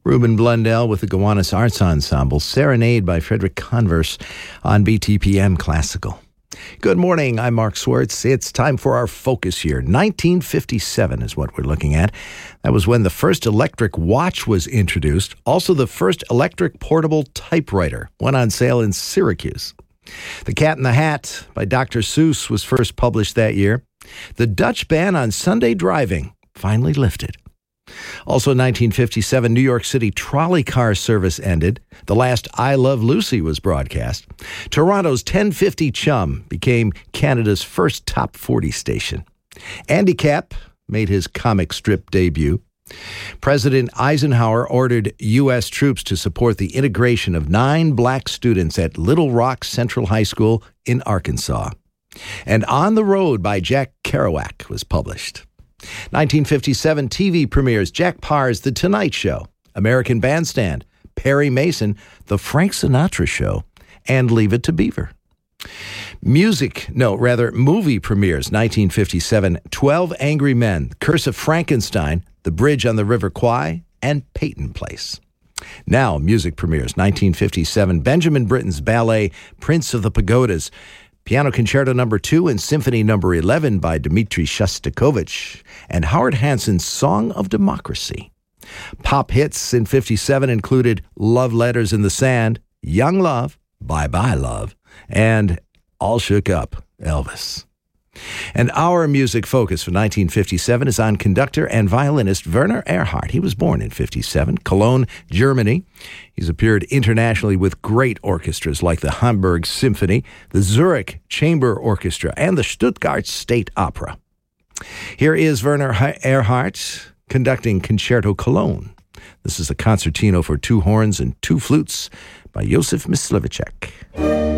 Ruben Blundell with the Gowanus Arts Ensemble, Serenade by Frederick Converse on BTPM Classical. Good morning, I'm Mark Swartz. It's time for our focus year. 1957 is what we're looking at. That was when the first electric watch was introduced, also the first electric portable typewriter, went on sale in Syracuse. The Cat in the Hat by Dr. Seuss was first published that year. The Dutch ban on Sunday driving finally lifted. Also in 1957, New York City trolley car service ended. The last I Love Lucy was broadcast. Toronto's 1050 Chum became Canada's first top 40 station. Andy Capp made his comic strip debut. President Eisenhower ordered U.S. troops to support the integration of 9 black students at Little Rock Central High School in Arkansas. And On the Road by Jack Kerouac was published. 1957 TV premieres Jack Parr's The Tonight Show, American Bandstand, Perry Mason, The Frank Sinatra Show, and Leave It to Beaver. Movie premieres 1957, 12 Angry Men, Curse of Frankenstein, The Bridge on the River Kwai, and Peyton Place. Now, music premieres 1957, Benjamin Britten's ballet Prince of the Pagodas, Piano Concerto No. 2 and Symphony No. 11 by Dmitri Shostakovich, and Howard Hanson's Song of Democracy. Pop hits in 57 included Love Letters in the Sand, Young Love, Bye Bye Love, and All Shook Up, Elvis. And our music focus for 1957 is on conductor and violinist Werner Erhard. He was born in 57, Cologne, Germany. He's appeared internationally with great orchestras like the Hamburg Symphony, the Zurich Chamber Orchestra, and the Stuttgart State Opera. Here is Werner Erhard conducting Concerto Cologne. This is a concertino for 2 horns and 2 flutes by Josef Myslivacek.